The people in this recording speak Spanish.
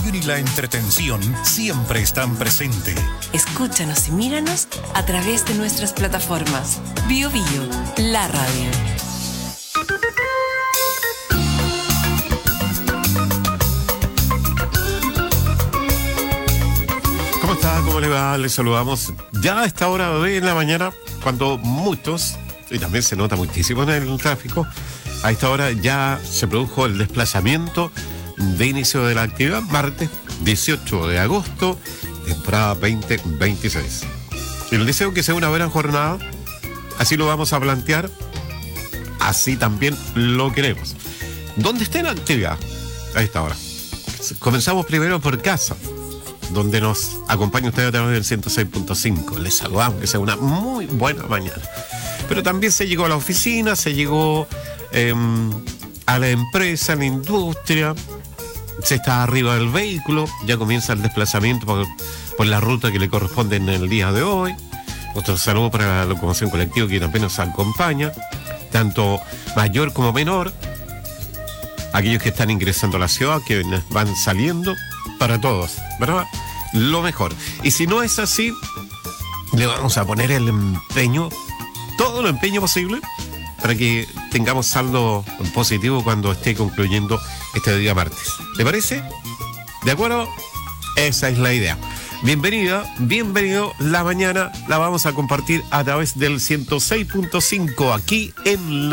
información y la entretención siempre están presentes. Escúchanos y míranos a través de nuestras plataformas. Bio Bio, la radio. ¿Cómo está? ¿Cómo le va? Les saludamos ya a esta hora de la mañana, cuando muchos, y también se nota muchísimo en el tráfico, a esta hora ya se produjo el desplazamiento de inicio de la actividad, martes 18 de agosto, temporada 2026. Y les deseo que sea una buena jornada, así lo vamos a plantear, así también lo queremos. ¿Dónde está la actividad a esta hora? Comenzamos primero por casa, donde nos acompaña usted a través del 106.5. Les saludamos, que sea una muy buena mañana. Pero también se llegó a la oficina, se llegó a la empresa, a la industria, se está arriba del vehículo, ya comienza el desplazamiento por la ruta que le corresponde en el día de hoy. Nuestro saludo para la locomoción colectiva que también nos acompaña, tanto mayor como menor, aquellos que están ingresando a la ciudad, que van saliendo, para todos, ¿verdad? Lo mejor. Y si no es así, le vamos a poner el empeño, todo el empeño posible, para que tengamos saldo positivo cuando esté concluyendo este día martes. ¿Le parece? ¿De acuerdo? Esa es la idea. Bienvenida, bienvenido. La mañana la vamos a compartir a través del 106.5 aquí en la